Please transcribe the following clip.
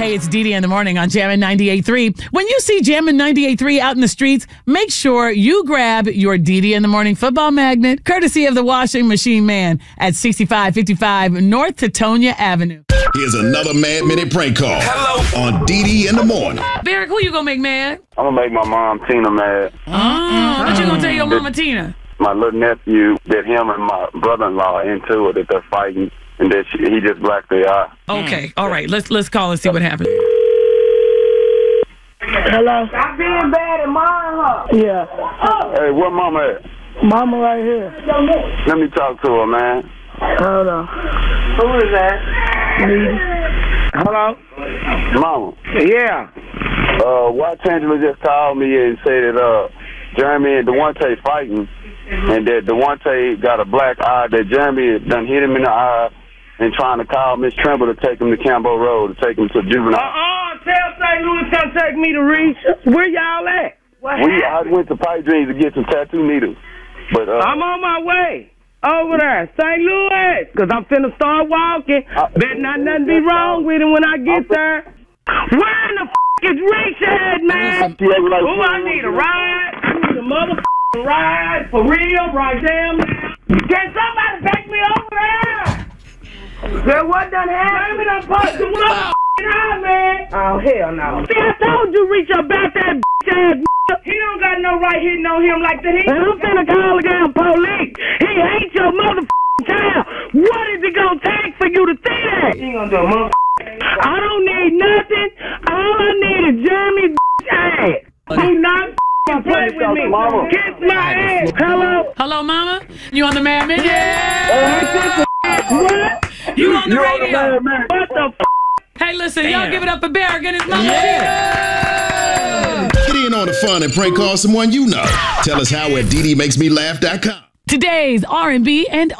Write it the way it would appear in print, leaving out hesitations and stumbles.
Hey, it's Dee Dee in the morning on Jammin' 98.3. When you see Jammin' 98.3 out in the streets, make sure you grab your Dee Dee in the morning football magnet, courtesy of the Washing Machine Man at 6555 North Tetonia Avenue. Here's another Mad Minute prank call. Hello. On Dee Dee in the morning. Barrick, who you gonna make mad? I'm gonna make my mom Tina mad. What you gonna tell your mama Tina? My little nephew, that him and my brother-in-law into it, that they're fighting, and that he just blacked their eye. Okay, all right. Let's call and see what happens. Hello? I'm being bad at mine, Yeah. Hey, where mama at? Mama right here. Let me talk to her, man. Hold on. Who is that? Me. Hello? Mama. Yeah. Watch Angela just called me and said that Jeremy and Devontae fighting, and that Devontae got a black eye, that Jeremy done hit him in the eye and trying to call Miss Trimble to take him to Campbell Road, to take him to juvenile. Tell St. Louis come take me to Reach. Where y'all at? I went to Pipe Dreams to get some tattoo needles. But I'm on my way. Over there, St. Louis, because I'm finna start walking. Bet not nothing be wrong with him when I get there. Where in the is Reach at, man? Oh, I need a ride. I need a motherfucking ride. For real, right there, man. Can somebody back me over there? Girl, what done happened? Baby, I'm busting one out, man. Oh, hell no. See, I told you Reach about that ass. He don't got no right hitting on him like that. And I'm finna call the damn police. He ain't your motherfucking child. What is it gonna take for you to see that? He ain't gonna do a motherfucking. I don't need nothing. All I need is Jeremy's ass. Do not play with me. Mama. Kiss my ass. Hello? Hello, Mama? You on the Mad Men? Yeah! What? You on the radio? What the f? Hey, listen, y'all give it up for Barrick and his mama. Get in on the fun and prank call someone you know. Tell us how at DDMakesMeLaugh.com. Today's R&B and